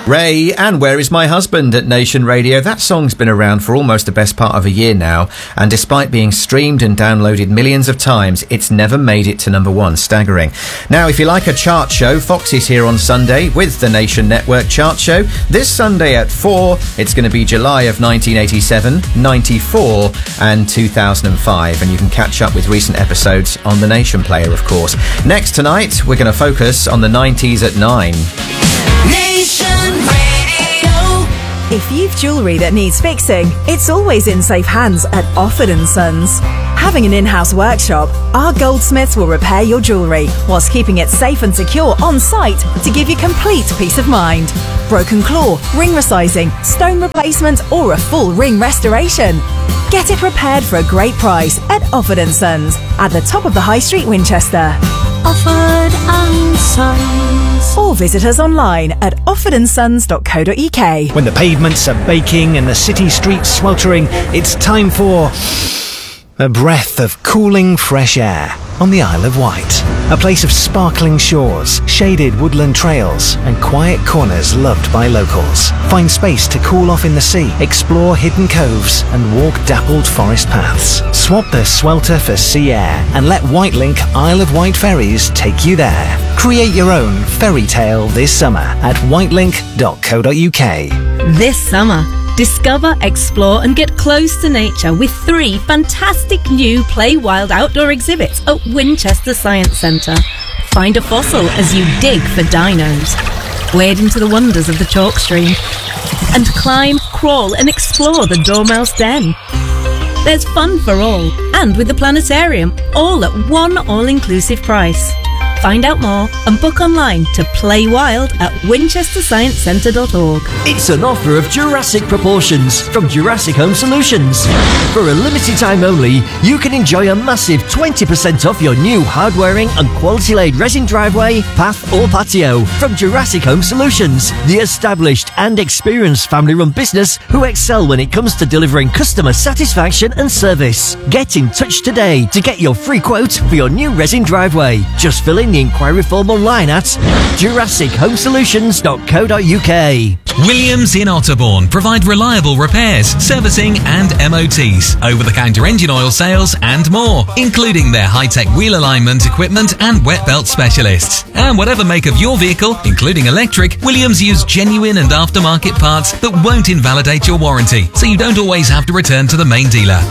Ray and Where Is My Husband at Nation Radio. That song's been around for almost the best part of a year now, and despite being streamed and downloaded millions of times, it's never made it to number one. Staggering. Now, if you like a chart show, Fox is here on Sunday with the Nation Network Chart Show. This Sunday at 4, it's going to be July of 1987, 94 and 2005, and you can catch up with recent episodes on the Nation Player, of course. Next tonight, we're going to focus on the 90s at 9. Nation Radio. If you've jewellery that needs fixing, it's always in safe hands at Offord & Sons. Having an in-house workshop, our goldsmiths will repair your jewellery whilst keeping it safe and secure on site to give you complete peace of mind. Broken claw, ring resizing, stone replacement or a full ring restoration. Get it repaired for a great price at Offord & Sons at the top of the High Street, Winchester. Offord & Sons. Or visit us online at offordandsons.co.uk. When the pavements are baking and the city streets sweltering, it's time for a breath of cooling fresh air on the Isle of Wight. A place of sparkling shores, shaded woodland trails and quiet corners loved by locals. Find space to cool off in the sea, explore hidden coves and walk dappled forest paths. Swap the swelter for sea air and let Whitelink Isle of Wight ferries take you there. Create your own fairy tale this summer at whitelink.co.uk. This summer, discover, explore and get close to nature with 3 fantastic new Play Wild outdoor exhibits at Winchester Science Centre. Find a fossil as you dig for dinos. Wade into the wonders of the chalk stream. And climb, crawl and explore the Dormouse Den. There's fun for all, and with the planetarium, all at one all-inclusive price. Find out more and book online to Play Wild at winchestersciencecentre.org. It's an offer of Jurassic proportions from Jurassic Home Solutions. For a limited time only, you can enjoy a massive 20% off your new hard-wearing and quality-laid resin driveway, path or patio from Jurassic Home Solutions, the established and experienced family-run business who excel when it comes to delivering customer satisfaction and service. Get in touch today to get your free quote for your new resin driveway. Just fill in the inquiry form online at jurassichomesolutions.co.uk. Williams in Otterbourne provide reliable repairs, servicing and MOTs, over-the-counter engine oil sales and more, including their high-tech wheel alignment equipment and wet belt specialists. And whatever make of your vehicle, including electric, Williams use genuine and aftermarket parts that won't invalidate your warranty, so you don't always have to return to the main dealer.